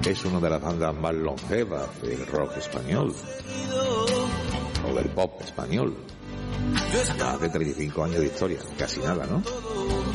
es una de las bandas más longevas del rock español o del pop español. Más de 35 años de historia, casi nada, ¿no?